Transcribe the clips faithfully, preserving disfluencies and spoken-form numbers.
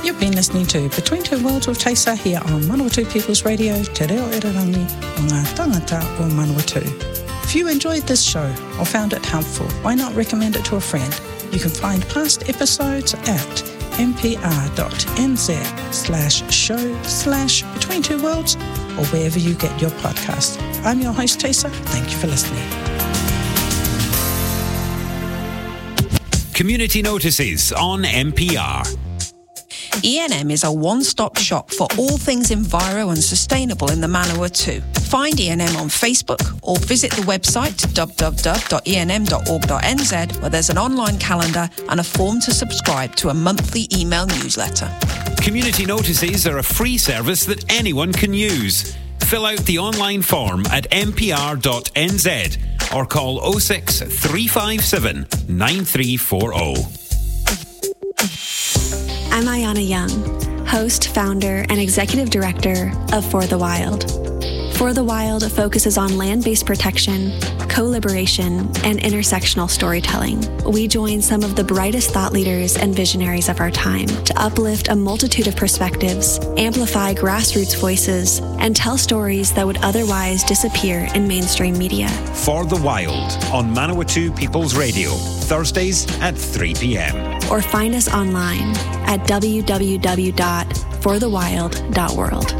You've been listening to Between Two Worlds with Taisa here on Manawatu People's Radio, Te Reo Irarangi o ngā tangata o Manawatu. If you enjoyed this show or found it helpful, why not recommend it to a friend? You can find past episodes at npr.nz slash show slash Between Two Worlds or wherever you get your podcast. I'm your host, Taisa. Thank you for listening. Community notices on N P R. E N M is a one-stop shop for all things enviro and sustainable in the Manawatu. Find E N M on Facebook or visit the website w w w dot e n m dot org dot n z where there's an online calendar and a form to subscribe to a monthly email newsletter. Community notices are a free service that anyone can use. Fill out the online form at n p r dot n z or call oh six three five seven nine three four oh. I'm Ayana Young, host, founder, and executive director of For the Wild. For the Wild focuses on land-based protection, co-liberation, and intersectional storytelling. We join some of the brightest thought leaders and visionaries of our time to uplift a multitude of perspectives, amplify grassroots voices, and tell stories that would otherwise disappear in mainstream media. For the Wild on Manawatu People's Radio, Thursdays at three p.m. Or find us online at w w w dot for the wild dot world.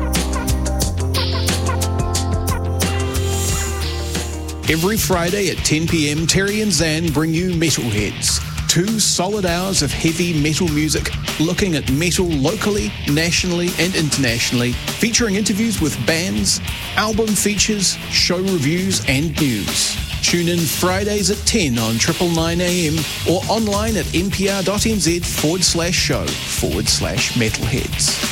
Every Friday at ten p.m, Terry and Zan bring you Metalheads. Two solid hours of heavy metal music, looking at metal locally, nationally and internationally, featuring interviews with bands, album features, show reviews and news. Tune in Fridays at ten on triple nine a.m. or online at npr.nz forward slash show forward slash metalheads.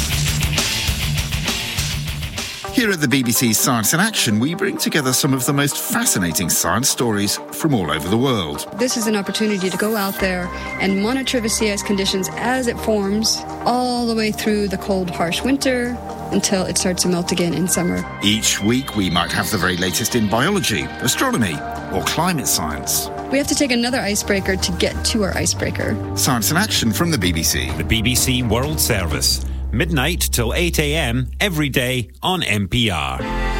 Here at the B B C's Science in Action, we bring together some of the most fascinating science stories from all over the world. This is an opportunity to go out there and monitor the sea ice conditions as it forms all the way through the cold, harsh winter until it starts to melt again in summer. Each week, we might have the very latest in biology, astronomy, or climate science. We have to take another icebreaker to get to our icebreaker. Science in Action from the B B C. The B B C World Service. Midnight till eight a.m. every day on N P R.